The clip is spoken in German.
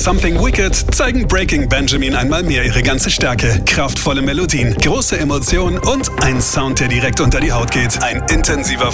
Something Wicked zeigen Breaking Benjamin einmal mehr ihre ganze Stärke. Kraftvolle Melodien, große Emotionen und ein Sound, der direkt unter die Haut geht. Ein intensiver